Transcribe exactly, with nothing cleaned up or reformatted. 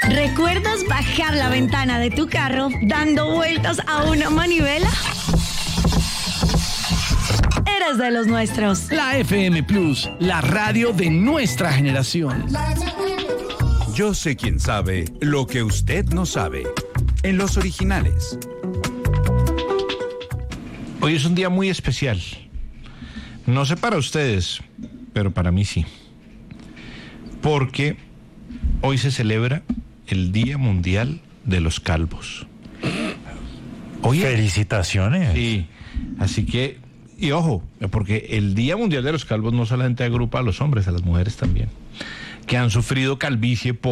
¿Recuerdas bajar la ventana de tu carro dando vueltas a una manivela? Eres de los nuestros. La F M Plus, la radio de nuestra generación. Yo sé quién sabe lo que usted no sabe. En los originales. Hoy es un día muy especial. No sé para ustedes, pero para mí sí. Porque hoy se celebra el Día Mundial de los Calvos. Hoy Felicitaciones. Sí, así que, y ojo, porque el Día Mundial de los Calvos no solamente agrupa a los hombres, a las mujeres también, que han sufrido calvicie por